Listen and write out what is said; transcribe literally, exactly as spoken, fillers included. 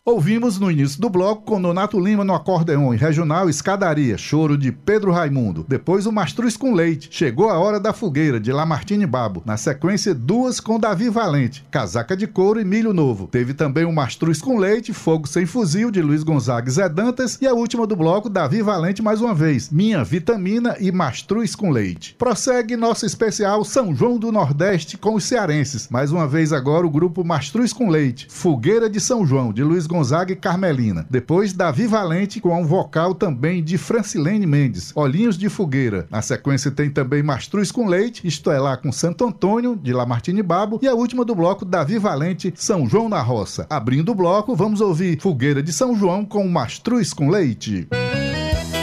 Ouvimos no início do bloco com Nonato Lima no acordeon e regional Escadaria, choro de Pedro Raimundo. Depois o Mastruz com Leite, Chegou a Hora da Fogueira, de Lamartine Babo. Na sequência, duas com Davi Valente, Casaca de Couro e Milho Novo. Teve também o Mastruz com Leite, Fogo Sem Fuzil, de Luiz Gonzaga e Zé Dantas. E a última do bloco, Davi Valente mais uma vez, Minha Vitamina e Mastruz com Leite. Prossegue nosso especial São João do Nordeste com os cearenses. Mais uma vez agora o grupo Mastruz com Leite, Fogueira de São João, de Luiz Gonzaga e Carmelina. Depois, Davi Valente com um vocal também de Francilene Mendes, Olhinhos de Fogueira. Na sequência tem também Mastruz com Leite, Isto é Lá com Santo Antônio, de Lamartine Babo. E a última do bloco, Davi Valente, São João na Roça. Abrindo o bloco, vamos ouvir Fogueira de São João com Mastruz com Leite.